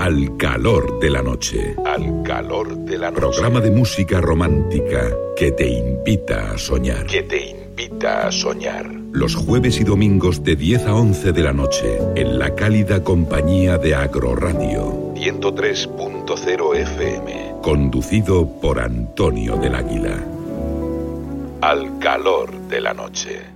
Al calor de la noche. Al calor de la noche. Programa de música romántica que te invita a soñar. Que te invita a soñar. Los jueves y domingos de 10 a 11 de la noche en la cálida compañía de Agroradio 103.0 FM. Conducido por Antonio del Águila. Al calor de la noche.